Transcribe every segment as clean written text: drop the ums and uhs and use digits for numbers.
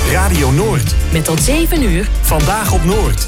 Radio Noord. Met tot 7 uur. Vandaag op Noord.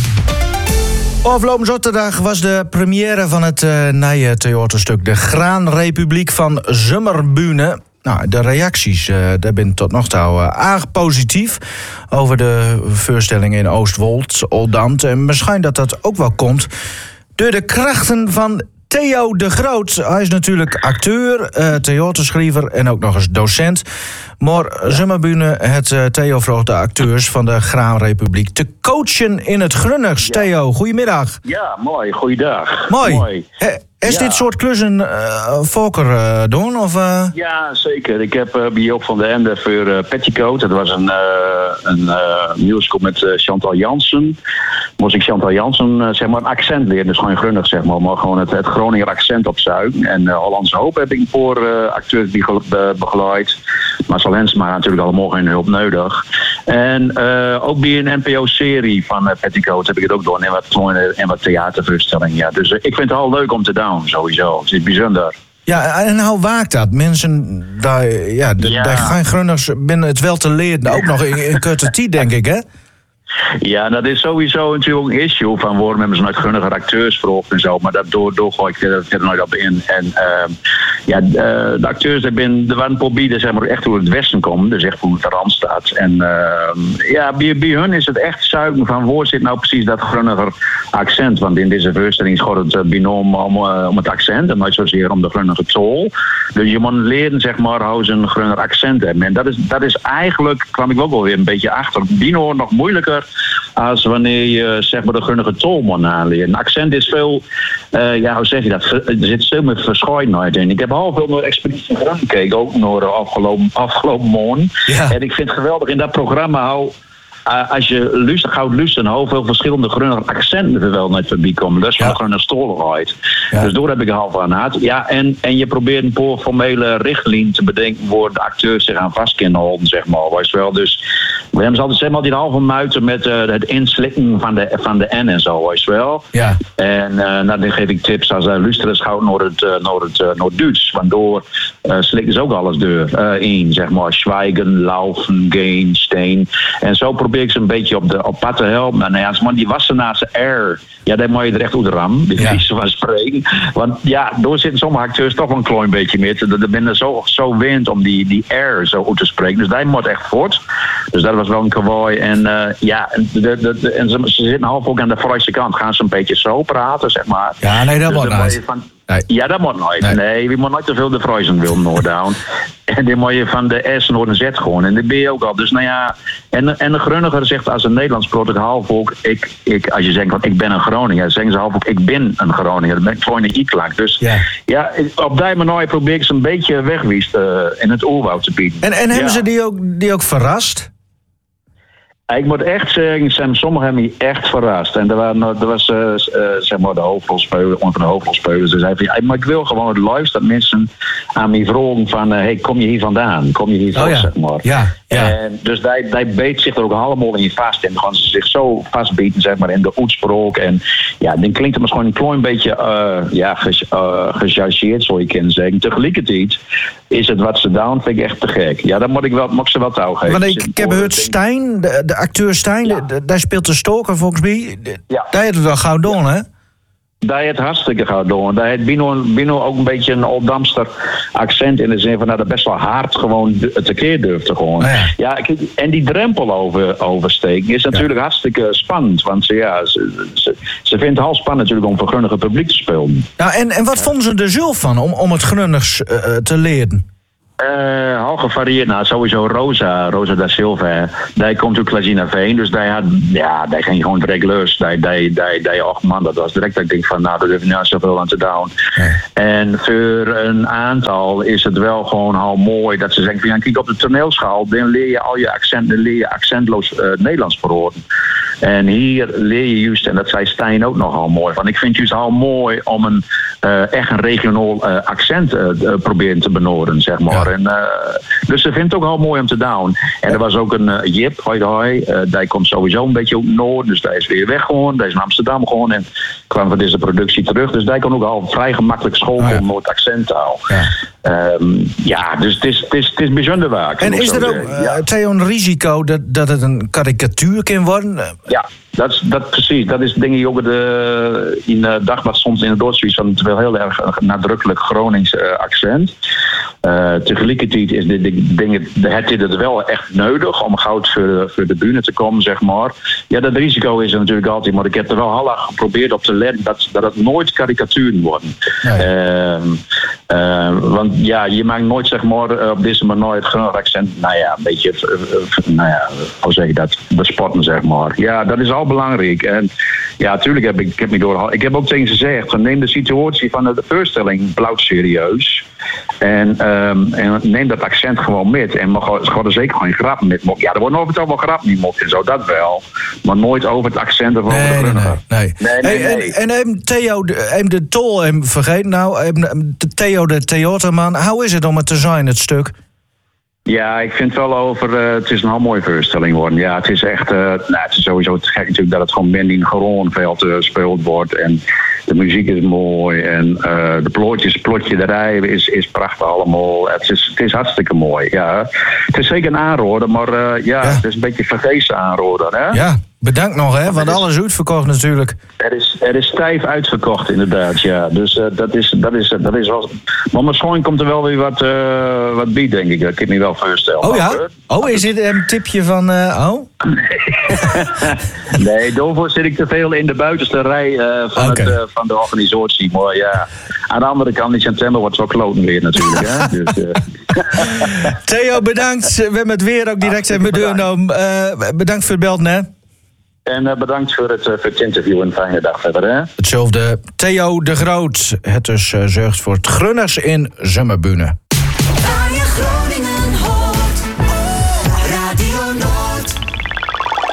Afgelopen zaterdag was de première van het nieuwe theaterstuk De Graanrepubliek van Zomerbühne. Nou, de reacties daar zijn tot nog toe erg positief over de voorstelling in Oostwold, Oldambt. En misschien dat ook wel komt door de krachten van Theo de Groot. Hij is natuurlijk acteur, theaterschrijver en ook nog eens docent. Maar Zomerbühne het Theo vroeg de acteurs van de Graanrepubliek te coachen in het Grunners. Ja. Theo, goedemiddag. Ja, mooi. Goeiedag. Mooi. Is dit soort klussen vaker doen? Of, Ja, zeker. Ik heb bij Joop van den Ende voor Petticoat. Dat was een musical met Chantal Jansen. Moest ik Chantal Jansen zeg maar een accent leren. Dus gewoon Grunnig, zeg maar gewoon het Groninger accent opzuigen. En Hollandse Hoop heb ik voor acteurs begeleid. Marcel Hensma natuurlijk allemaal geen hulp nodig. En ook bij een NPO-serie van Petticoat heb ik het ook gedaan. En wat theatervoorstellingen. Ja. Dus ik vind het al leuk om te doen, sowieso. Het is bijzonder. Ja, en hoe waakt dat? Mensen, daar gaan Grunners binnen het wel te leren. Ook nog in korte tijd, denk ik, hè? Ja, dat is sowieso natuurlijk een issue van waarom hebben ze nooit gunnige acteurs verhoogd en zo. Maar daardoor gooi ik verder nooit op in. En de acteurs er waren probeerden zeg maar echt hoe het westen komen. Dus echt hoe het er aan staat. En bij hun is het echt zuigen van waar zit nou precies dat grunniger accent. Want in deze voorstelling gaat het binoom om het accent en nooit zozeer om de grunnige tol. Dus je moet leren zeg maar hoe ze een grunniger accent hebben. En dat is eigenlijk, kwam ik ook wel weer een beetje achter. Bino nog moeilijker als wanneer je zeg maar de grunnige tol moet aanleren. Een accent is veel, hoe zeg je dat? Er zit veel meer verscheidenheid in. Ik heb al veel naar Expeditie Grun gekeken, ook naar de afgelopen maand. Ja. En ik vind het geweldig in dat programma als je gaat luisteren, hoeveel verschillende grunnige accenten er wel net voorbij komen. Dat is van de grunnige stoligheid. Ja. Dus daar heb ik al van gehad. Ja, en je probeert een paar formele richtlijnen te bedenken waar de acteurs zich aan vast kunnen houden, zeg maar. Weet je wel. Dus we hebben ze altijd zeg maar die halve muiten met het inslikken van de N en zo, weet je wel. Ja. En dan geef ik tips als luisteren schouw naar het Duits. Waardoor slikken ze ook alles door in, zeg maar. Zwijgen, laufen, gaan, steen. En zo probeer ik ze een beetje op pad te helpen. Nou ja, als die Wassenaarse R, ja, daar moet je er echt uit ram. Die vieze van spreken. Want ja, door zitten sommige acteurs toch wel een klein beetje mee. Er ben zo wend om die R zo uit te spreken. Dus die moet echt voort. Dus dat was wel een kawaii. En en ze zitten half ook aan de Friese kant. Gaan ze een beetje zo praten, zeg maar. Ja, nee, dat moet nooit. Nee. Ja, dat moet nooit. Nee, we moeten nooit te veel de Friesen willen Noorddown. En dan moet je van de S naar de Z gewoon. En dat ben je ook al. Dus nou ja. En de Grunniger zegt als een Nederlands protocol half ook. Als je zegt van ik ben een Groninger. Zeggen ze half ook ik ben een Groninger. Dat ben ik gewoon een I-klank. Dus ja, op die manier probeer ik ze een beetje wegwiest in het oerwoud te bieden. En hebben ze die ook verrast? Ik moet echt zeggen, sommigen hebben me echt verrast. En er was zeg maar de hoofdrolspeler, een van de hoofdrolspelers. Ze zei van, maar ik wil gewoon het liefst dat mensen aan me vragen van, hey, kom je hier vandaan? Kom je hier vast, zeg maar. Ja. En dus die beet zich er ook allemaal in vast. En dan gaan ze zich zo vastbieten, zeg maar, in de uitspraak. En ja, dan klinkt het misschien een klein beetje gechargeerd, zou je kunnen zeggen. Tegelijkertijd is het wat ze doen, vind ik echt te gek. Ja, dan moet ik ze wat touw geven. Want ik heb gehoord Stijn, de acteur Stijn, daar speelt de stoker volgens mij. Ja. Daar heeft het wel gauw doen, hè? Daar heeft het hartstikke gauw doen. Daar heeft Bino ook een beetje een Oldamster accent in de zin van dat het best wel hard gewoon tekeer durft te gewoon. Ja, en die drempel oversteken is natuurlijk hartstikke spannend. Want ze vindt het heel spannend natuurlijk om voor grunnige publiek te spelen. Nou, en wat vonden ze er zelf van om het Grunners te leren? Al gevarieerd. Nou, sowieso Rosa da Silva. Die komt uit Klazinaveen, dus die ging gewoon direct lust. Dat was direct dat ik denk van, nou, daar heb ik nou zoveel aan te doen. En voor een aantal is het wel gewoon al mooi dat ze zeggen van, ja, kijk, op de toneelschaal, dan leer je al je accenten, leer je accentloos Nederlands verhoren. En hier leer je juist, en dat zei Stijn ook nogal mooi, van ik vind het juist al mooi om echt een regionaal accent proberen te benoorden, zeg maar. Ja. En, dus ze vindt het ook al mooi om te doen. En er was ook een Jip, die komt sowieso een beetje uit het noorden, dus die is weer weg gewoon, die is in Amsterdam gewoon en kwam van deze productie terug. Dus die kon ook al vrij gemakkelijk school komen met accent taal. Ja. Dus het is bijzonder waar. En is er ook, Theo, een risico dat het een karikatuur kan worden? Ja. Dat precies. Dat is denk ik ook in de Dagblad soms in het Noord-Suisse van het wel heel erg nadrukkelijk Gronings accent. Tegelijkertijd is dit het wel echt nodig om goud voor de bühne te komen, zeg maar. Ja, dat risico is er natuurlijk altijd, maar ik heb er wel heel erg geprobeerd op te letten dat het nooit karikaturen worden. Nee. Want ja, je maakt nooit, zeg maar, op deze manier het Gronings accent, een beetje, hoe zeg je dat, bespotten, zeg maar. Ja, dat is al belangrijk. En ja, natuurlijk ik heb ook tegen ze gezegd, neem de situatie van de voorstelling blauw serieus. En neem dat accent gewoon met. En ga er zeker geen grappen met mokken. Ja, er worden over het al wel grappen niet mokken en zo, dat wel. Maar nooit over het accent of over de Grunniger. Nee. En Theo, de tol, vergeet nou, Theo de theaterman, hoe is het om het te zijn, het stuk? Ja, ik vind wel het is een heel mooie voorstelling geworden. Ja, het is echt, het is sowieso te gek natuurlijk dat het gewoon min in Groenveld gespeeld wordt. En de muziek is mooi en de plotjerij is prachtig allemaal. Het is hartstikke mooi, ja. Het is zeker een aanrader, maar het is een beetje vergezen aanrader, hè? Ja. Bedankt nog, hè? Want alles is uitverkocht natuurlijk. Er is stijf uitverkocht, inderdaad, ja. Dus dat is wel. Maar misschien komt er wel weer wat bij, denk ik. Dat kan ik me wel voorstellen. Oh ja? Is dit een tipje van. Nee, daarvoor zit ik te veel in de buitenste rij van de organisatie. Maar ja, aan de andere kant in september wordt het wel kloten weer natuurlijk. Hè? Dus, Theo, bedankt. We hebben het weer ook direct in mijn deur genomen. Bedankt voor het belden, hè? En bedankt voor het interview en fijne dag verder. Hè? Hetzelfde. Theo de Groot. Het dus zorgt voor het Grunners in Zomerbühne.